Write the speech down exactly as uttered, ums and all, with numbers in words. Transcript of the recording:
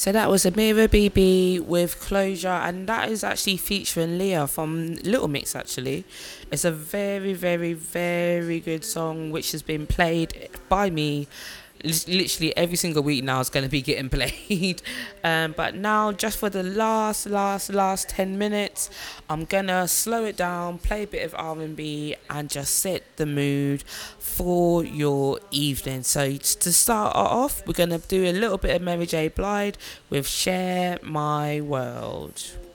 So that was Amira B B with Closure, and that is actually featuring Leah from Little Mix. Actually, it's a very, very, very good song which has been played by me. Literally every single week now is going to be getting played. Um, but now, just for the last, last, last ten minutes, I'm gonna slow it down, play a bit of R and B, and just set the mood for your evening. So to start off, we're gonna do a little bit of Mary J. Blige with "Share My World."